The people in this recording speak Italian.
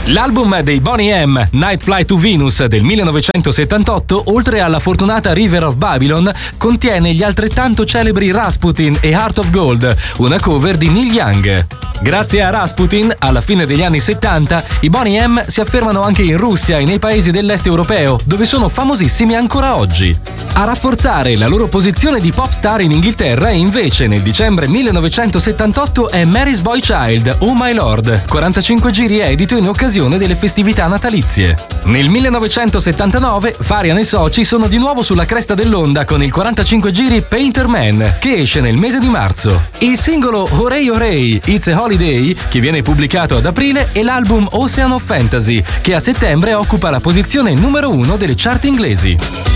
L'album dei Boney M, Night Flight to Venus del 1978, oltre alla fortunata River of Babylon, contiene gli altrettanto celebri Rasputin e Heart of Gold, una cover di Neil Young. Grazie a Rasputin, alla fine degli anni 70, i Boney M si affermano anche in Russia e nei paesi dell'est europeo, dove sono famosissimi ancora oggi. A rafforzare la loro posizione di pop star in Inghilterra, invece, nel dicembre 1978 è Mary's Boy Child, Oh My Lord, 45 giri edito in occasione delle festività natalizie. Nel 1979 Farian e soci sono di nuovo sulla cresta dell'onda con il 45 giri Painter Man, che esce nel mese di marzo. Il singolo Hooray Hooray, It's a Holiday, che viene pubblicato ad aprile, e l'album Ocean of Fantasy, che a settembre occupa la posizione numero 1 delle chart inglesi.